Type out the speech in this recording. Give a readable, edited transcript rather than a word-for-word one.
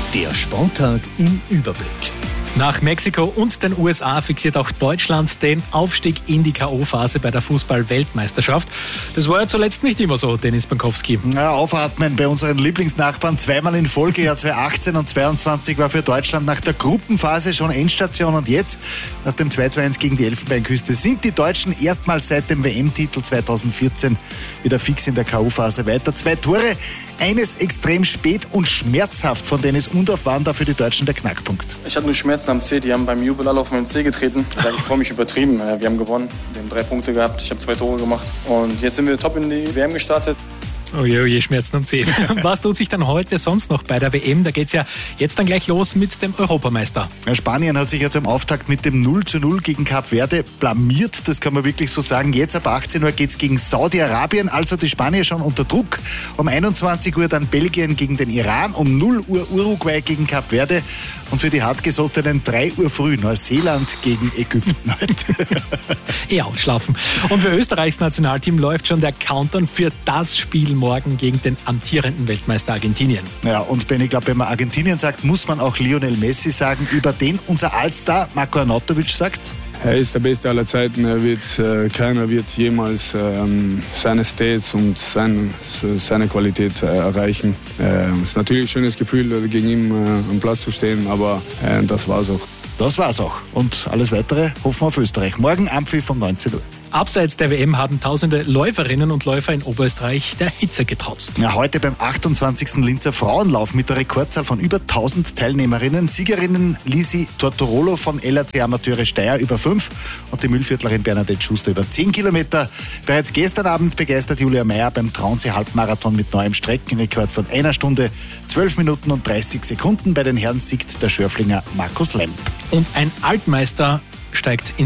Der Sporttag im Überblick. Nach Mexiko und den USA fixiert auch Deutschland den Aufstieg in die K.O.-Phase bei der Fußball-Weltmeisterschaft. Das war ja zuletzt nicht immer so, Dennis Bankowski. Ja, aufatmen bei unseren Lieblingsnachbarn. Zweimal in Folge, Jahr 2018 und 2022 war für Deutschland nach der Gruppenphase schon Endstation. Und jetzt, nach dem 2:1 gegen die Elfenbeinküste, sind die Deutschen erstmals seit dem WM-Titel 2014 wieder fix in der K.O.-Phase weiter. 2 Tore, eines extrem spät und schmerzhaft von Dennis Undorf waren da für die Deutschen der Knackpunkt. Ich hatte nur Schmerzen am Zeh, die haben beim Jubel alle auf meinen Zeh getreten. Ich freue mich übertrieben. Wir haben gewonnen, wir haben 3 Punkte gehabt, ich habe 2 Tore gemacht und jetzt sind wir top in die WM gestartet. Oje, Schmerzen am Zeh. Was tut sich dann heute sonst noch bei der WM? Da geht's ja jetzt dann gleich los mit dem Europameister. Spanien hat sich ja zum Auftakt mit dem 0:0 gegen Kap Verde blamiert, das kann man wirklich so sagen. Jetzt ab 18 Uhr geht's gegen Saudi-Arabien, also die Spanier schon unter Druck. Um 21 Uhr dann Belgien gegen den Iran, um 0 Uhr Uruguay gegen Kap Verde und für die hartgesottenen 3 Uhr früh Neuseeland gegen Ägypten heute. Eher ausschlafen. Und für Österreichs Nationalteam läuft schon der Countdown für das Spiel morgen gegen den amtierenden Weltmeister Argentinien. Ja, und Ben, ich glaube, wenn man Argentinien sagt, muss man auch Lionel Messi sagen, über den unser Allstar Marko Arnautovic sagt. Er ist der Beste aller Zeiten. Keiner wird jemals seine Stats und seine Qualität erreichen. Es ist natürlich ein schönes Gefühl, gegen ihn am Platz zu stehen, aber das war's auch. Das war's auch. Und alles Weitere hoffen wir auf Österreich. Morgen Ampfiff um 19 Uhr. Abseits der WM haben tausende Läuferinnen und Läufer in Oberösterreich der Hitze getrotzt. Ja, heute beim 28. Linzer Frauenlauf mit der Rekordzahl von über 1000 Teilnehmerinnen. Siegerinnen Lisi Tortorolo von LAC Amateure Steyr über 5 und die Müllviertlerin Bernadette Schuster über 10 Kilometer. Bereits gestern Abend begeistert Julia Meyer beim Traunsee-Halbmarathon mit neuem Streckenrekord von 1 Stunde, 12 Minuten und 30 Sekunden. Bei den Herren siegt der Schörflinger Markus Lemp. Und ein Altmeister steigt in